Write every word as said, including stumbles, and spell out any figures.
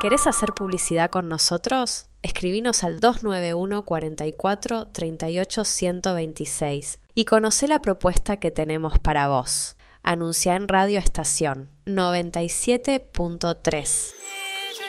¿Querés hacer publicidad con nosotros? Escribinos al dos nueve uno, cuarenta y cuatro, treinta y ocho, ciento veintiséis y conocé la propuesta que tenemos para vos. Anuncia en Radio Estación noventa y siete punto tres.